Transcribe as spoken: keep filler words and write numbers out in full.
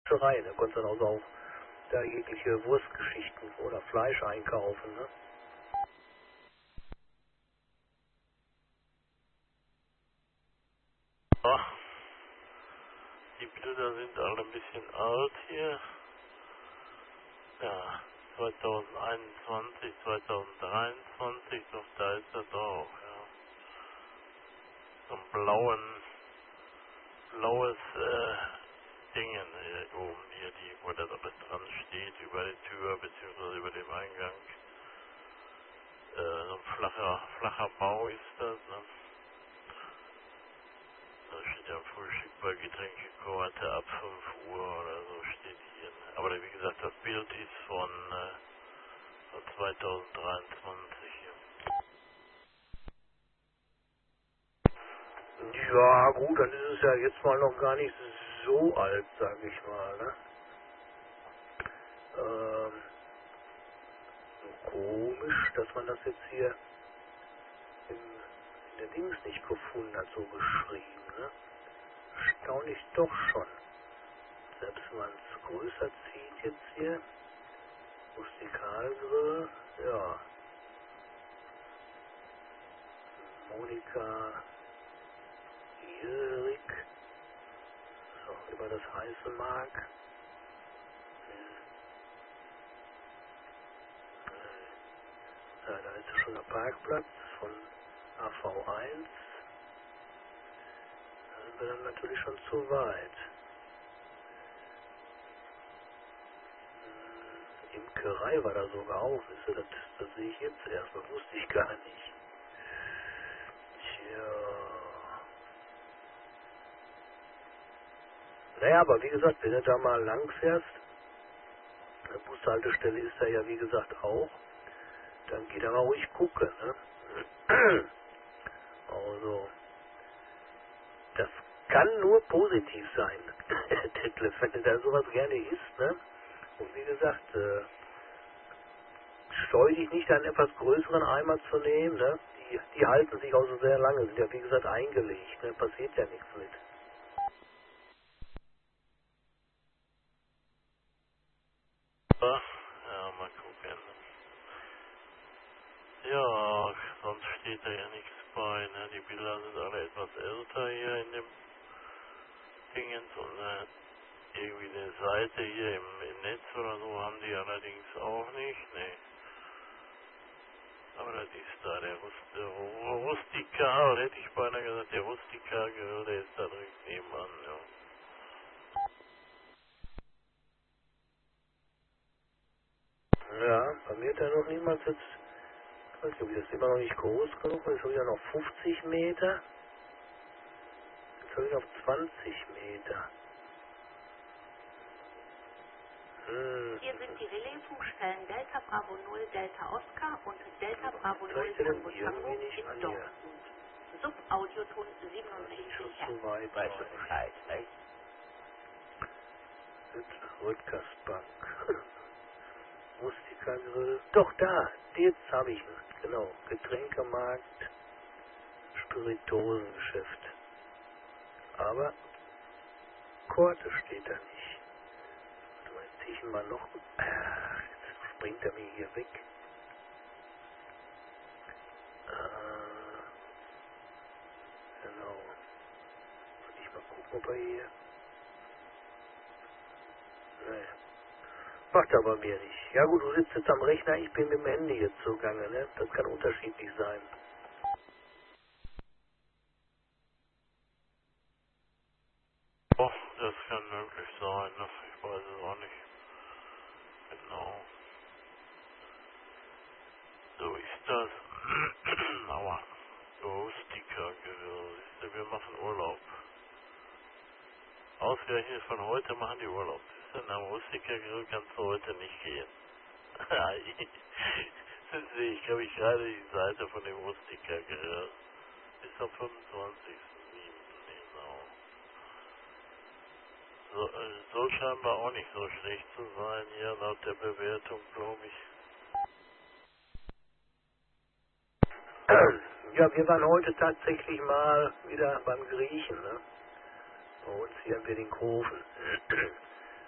Fleischerei, da konntest du dann also auch da jegliche Wurstgeschichten oder Fleisch einkaufen, ne? Ach, die Bilder sind alle ein bisschen alt hier. Ja, zweitausendeinundzwanzig, zweitausenddreiundzwanzig, doch da ist das auch, ja. So ein blauen, blaues äh, Dingen hier oben hier, die, wo das alles dran steht, über der Tür beziehungsweise über dem Eingang. Äh, so ein flacher, flacher Bau ist das, ne? Da steht ja Frühstück bei Getränkekorte ab fünf Uhr oder so steht hier. Ne? Aber wie gesagt, das Bild ist von, äh, von zweitausenddreiundzwanzig hier. Ja, gut, dann ist es ja jetzt mal noch gar nicht so alt, sag ich mal, ne? Ähm, so komisch, dass man das jetzt hier in, in der Dings nicht gefunden hat, so beschrieben, ne? Erstaunlich doch schon. Selbst wenn man es größer zieht jetzt hier, Rustikalgrill, ja, Monika Erik, so, über das heiße Mark, ja, da ist ja schon der Parkplatz von A V eins, da sind wir dann natürlich schon zu weit. Hm, Imkerei war da sogar auch, wisst ihr, das, das sehe ich jetzt erst, das wusste ich gar nicht. Tja. Naja, aber wie gesagt, wenn du da mal lang fährst, eine Bushaltestelle ist da ja wie gesagt auch, dann geht da mal ruhig gucken, ne? Also, das kann nur positiv sein, Detlef, wenn du da sowas gerne isst, ne? Und wie gesagt, äh, scheu dich nicht, einen etwas größeren Eimer zu nehmen, ne? Die, die halten sich auch so sehr lange, sind ja wie gesagt eingelegt, ne? Passiert ja nichts mit. Ja, ja, mal gucken. Ja, sonst steht da ja nichts bei, ne? Die Bilder sind alle etwas älter hier in dem Dingens und äh, irgendwie eine Seite hier im, im Netz oder so haben die allerdings auch nicht, ne? Aber das ist da der, Rust, der Ru- Rustika, oder hätte ich beinahe gesagt, der Rustika-Grill, der ist da direkt nebenan, ja. Ja, bei mir hat da noch niemals jetzt, ich weiß nicht, ob ich das immer noch nicht groß genug, weil jetzt habe ich ja noch fünfzig Meter, jetzt habe ich noch zwanzig Meter. Hm. Hier sind die Relaisfunkstellen Delta Bravo null Delta Oscar und Delta Bravo Jetzt null zeigt er denn Tango irgendwie Tango nicht an in hier. Dortmund. Subaudioton Da bin ich schon siebenundsechzig Hertz. zu weit, Weißt du glaube ich. Bescheid, nicht? Rüttgersbank. Rustika-Grill. Doch, da. Jetzt habe ich ihn. Genau. Getränkemarkt, Spirituosengeschäft. Aber Korte steht da nicht. Warte mal, jetzt ziehe ich ihn mal noch. Ach, jetzt springt er mir hier weg. Äh, genau. Soll ich mal gucken, ob er hier... Nee. Macht er bei mir nicht. Ja gut, du sitzt jetzt am Rechner, ich bin mit dem Handy jetzt zugange, ne? Das kann unterschiedlich sein. Oh, das kann möglich sein, ne? Ich weiß es auch nicht genau. So ist das. Aua. Rustika-Grill. Siehste, wir machen Urlaub. Ausgerechnet von heute machen die Urlaub. Siehste, am Rustika-Grill kannst du heute nicht gehen. Das sehe ich, glaube ich, gerade die Seite von dem Rustika-Grill. Bis zum fünfundzwanzigsten siebten Genau. So, äh, soll scheinbar auch nicht so schlecht zu sein hier laut der Bewertung, glaube ich. Ja, wir waren heute tatsächlich mal wieder beim Griechen, ne? Bei uns hier in Weddinghofen.